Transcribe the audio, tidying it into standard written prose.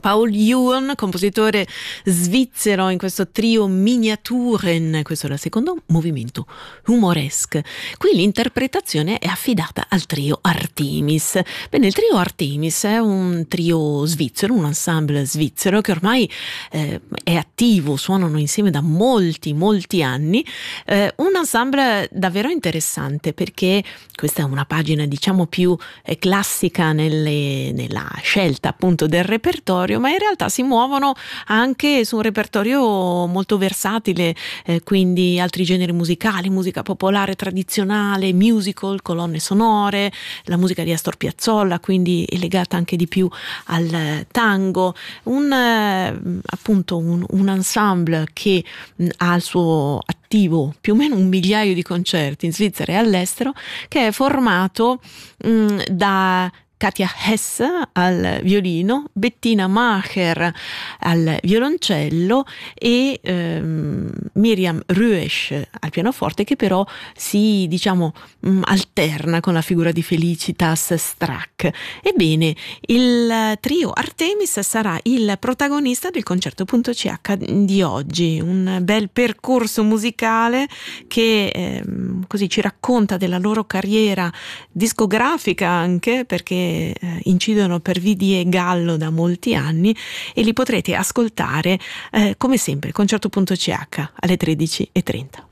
Paul Ewan, compositore svizzero, in questo trio Miniaturen. Questo era il secondo movimento, Humoresque. Qui l'interpretazione è affidata al trio Artemis. Bene, il trio Artemis è un trio svizzero, un ensemble svizzero che ormai è attivo, suonano insieme da molti anni. Un ensemble davvero interessante, perché questa è una pagina diciamo più classica nella scelta appunto del repertorio, ma in realtà si muovono anche su un repertorio molto versatile, quindi altri generi musicali, musica popolare tradizionale, musical, colonne sonore, la musica di Astor Piazzolla, quindi è legata anche di più al tango, appunto un ensemble che ha al suo attivo più o meno 1 migliaio di concerti in Svizzera e all'estero, che è formato da Katja Hess al violino, Bettina Macher al violoncello e Miriam Ruesch al pianoforte, che però si alterna con la figura di Felicitas Strack. Ebbene, il trio Artemis sarà il protagonista del concerto.ch di oggi, un bel percorso musicale che così ci racconta della loro carriera discografica, anche perché incidono per Vidi e Gallo da molti anni, e li potrete ascoltare come sempre concerto.ch alle 13:30.